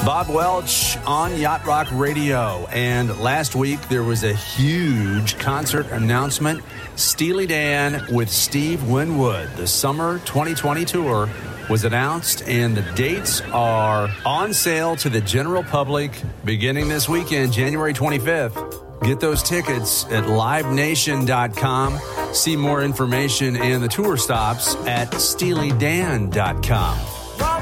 Bob Welch on Yacht Rock Radio. And last week, there was a huge concert announcement. Steely Dan with Steve Winwood. The Summer 2020 tour was announced, and the dates are on sale to the general public beginning this weekend, January 25th. Get those tickets at livenation.com. See more information and the tour stops at steelydan.com.